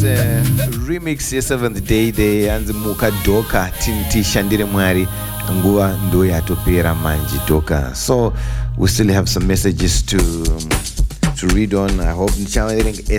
remix ye7th day there yanzi muka doka tishandire Mwari nguva ndo yatopera manje doka. So we still have some messages to read on. I hope